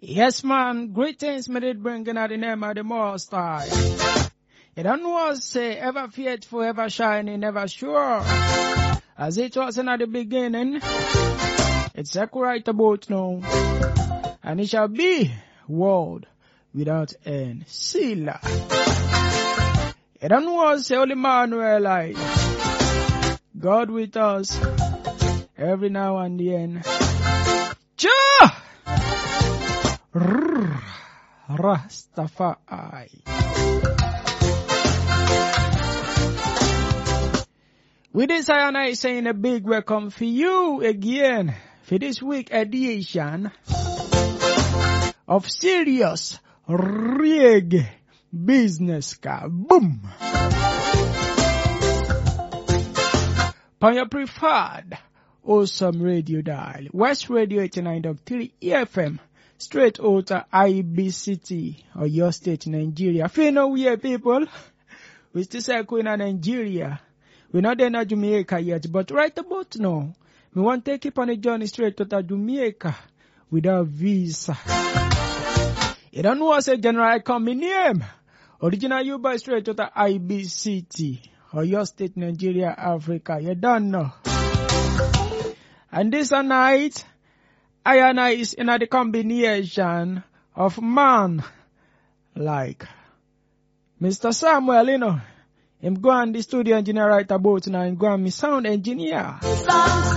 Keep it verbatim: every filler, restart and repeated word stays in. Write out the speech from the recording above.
Yes, man. Greetings, me did bring in at the name of the Most High. It don't was say ever faithful, ever shining, ever sure. As it was in the beginning, it's right about now, and it shall be world without end. Selah. It don't was say only Emmanuel, God with us every now and then. Jah! Rastafari. With this, I and I saying a big welcome for you again for this week edition of Serious Reggae Business Car. Boom! On your preferred awesome radio dial, West Radio eighty-nine point three E F M, straight out of I B C T or your state, Nigeria. If you know where people, we still say Queen of Nigeria. We're not there in Jamaica yet, but right about now, we want to take it on a journey straight to Jamaica without visa. You don't know what's a general company name. Original you buy straight to the I B C T or your state, Nigeria, Africa. You don't know. And this a night, I and I is in the combination of man like Mister Samuel, you know. Him go on the studio engineer right about now and go on me sound engineer.